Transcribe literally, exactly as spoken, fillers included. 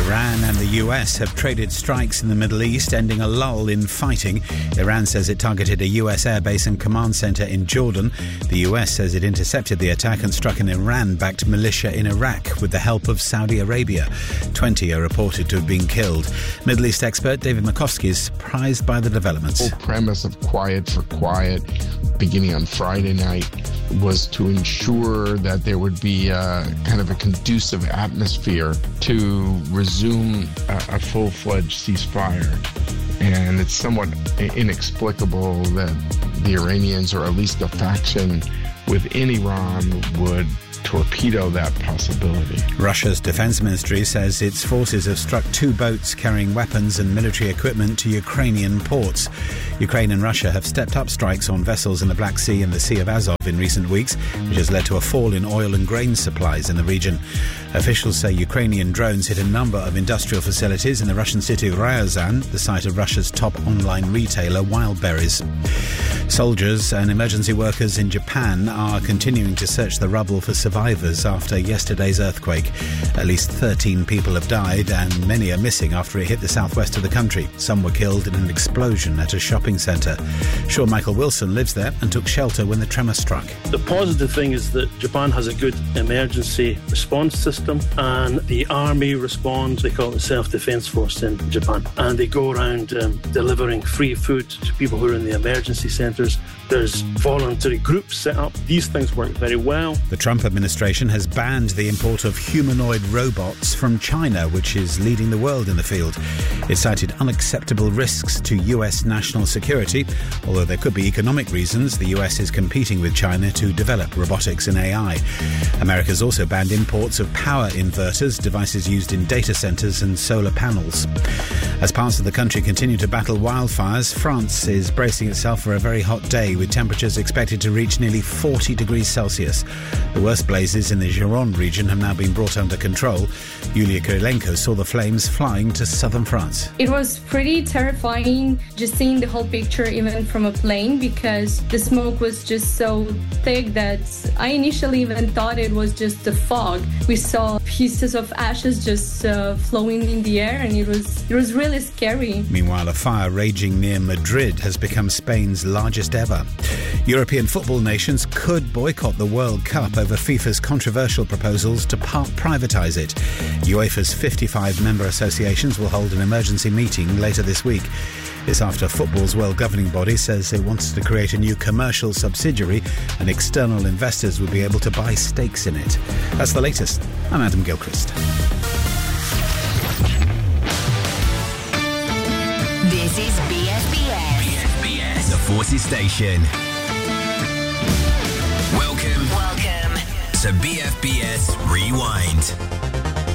Iran and the U S have traded strikes in the Middle East, ending a lull in fighting. Iran says it targeted a U S airbase and command centre in Jordan. The U S says it intercepted the attack and struck an Iran-backed militia in Iraq with the help of Saudi Arabia. Twenty are reported to have been killed. Middle East expert David Makovsky is surprised by the developments. The whole premise of quiet for quiet, beginning on Friday night, was to ensure that there would be a, kind of a conducive atmosphere to resume a, a full-fledged ceasefire. And it's somewhat inexplicable that the Iranians, or at least a faction within Iran, would torpedo that possibility. Russia's defense ministry says its forces have struck two boats carrying weapons and military equipment to Ukrainian ports. Ukraine and Russia have stepped up strikes on vessels in the Black Sea and the Sea of Azov in recent weeks, which has led to a fall in oil and grain supplies in the region. Officials say Ukrainian drones hit a number of industrial facilities in the Russian city of Ryazan, the site of Russia's top online retailer Wildberries. Soldiers and emergency workers in Japan are continuing to search the rubble for survivors after yesterday's earthquake. At least thirteen people have died and many are missing after it hit the southwest of the country. Some were killed in an explosion at a shopping centre. Sean Michael Wilson lives there and took shelter when the tremor struck. The positive thing is that Japan has a good emergency response system, and the army responds. They call it the Self-Defense Force in Japan, and they go around um, delivering free food to people who are in the emergency centres. There's voluntary groups set up. These things work very well. The Trump administration has banned the import of humanoid robots from China, which is leading the world in the field. It cited unacceptable risks to U S national security. Although there could be economic reasons, the U S is competing with China to develop robotics and A I. America's also banned imports of power inverters, devices used in data centres and solar panels. As parts of the country continue to battle wildfires, France is bracing itself for a very hot day, with temperatures expected to reach nearly forty degrees Celsius. The worst blazes in the Gironde region have now been brought under control. Yulia Kirilenko saw the flames flying to southern France. It was pretty terrifying just seeing the whole picture, even from a plane, because the smoke was just so thick that I initially even thought it was just the fog. We saw pieces of ashes just uh, flowing in the air, and it was it was really scary. Meanwhile, a fire raging near Madrid has become Spain's largest ever. European football nations could boycott the World Cup over FIFA's controversial proposals to part privatise it. UEFA's fifty-five member associations will hold an emergency meeting later this week. It's after football's world governing body says it wants to create a new commercial subsidiary and external investors will be able to buy stakes in it. That's the latest. I'm Adam Gilchrist. This is B S B S. B S B S, the Forces Station. Welcome, Welcome to B F B S Rewind.